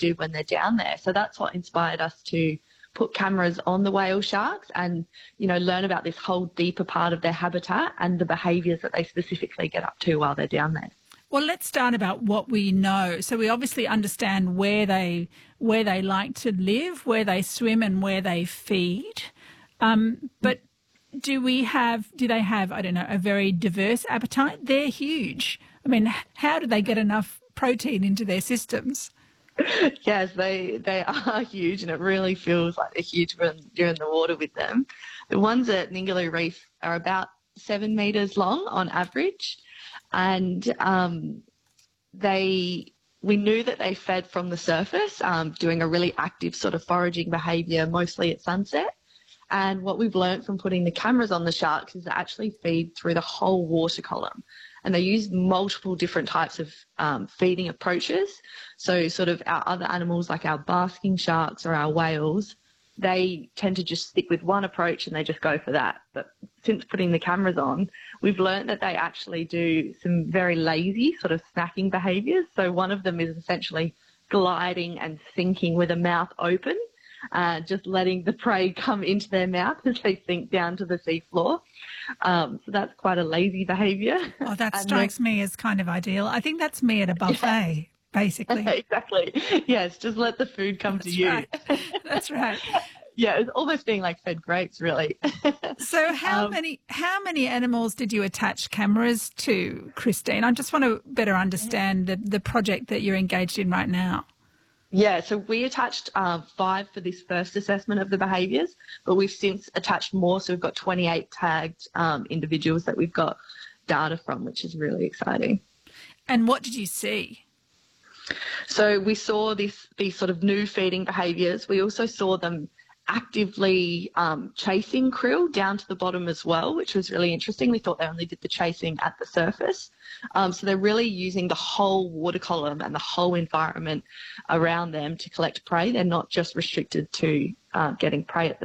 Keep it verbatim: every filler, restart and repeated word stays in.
do when they're down there. So that's what inspired us to put cameras on the whale sharks and, you know, learn about this whole deeper part of their habitat and the behaviours that they specifically get up to while they're down there. Well, let's start about what we know. So we obviously understand where they where they like to live, where they swim and where they feed. Um, but do we have, do they have, I don't know, a very diverse appetite? They're huge. I mean, how do they get enough protein into their systems? Yes, they they are huge, and it really feels like they're huge when you're in the water with them. The ones at Ningaloo Reef are about seven metres long on average, and um, they we knew that they fed from the surface, um, doing a really active sort of foraging behaviour, mostly at sunset. And what we've learnt from putting the cameras on the sharks is they actually feed through the whole water column. And they use multiple different types of um, feeding approaches. So sort of our other animals like our basking sharks or our whales, they tend to just stick with one approach and they just go for that. But since putting the cameras on, we've learnt that they actually do some very lazy sort of snacking behaviours. So one of them is essentially gliding and sinking with a mouth open, uh, just letting the prey come into their mouth as they sink down to the seafloor. Um, so that's quite a lazy behaviour. Oh, that And strikes then, me as kind of ideal. I think that's me at a buffet, yeah. Basically. Exactly. Yes, just let the food come That's to you. Right. That's right. Yeah, it's almost being like fed grapes, really. So how um, many how many animals did you attach cameras to, Christine? I just want to better understand the, the project that you're engaged in right now. Yeah, so we attached uh, five for this first assessment of the behaviours, but we've since attached more. So we've got twenty-eight tagged um, individuals that we've got data from, which is really exciting. And what did you see? So we saw this these sort of new feeding behaviours. We also saw them actively um, chasing krill down to the bottom as well, which was really interesting. We thought they only did the chasing at the surface. Um, so they're really using the whole water column and the whole environment around them to collect prey. They're not just restricted to uh, getting prey at the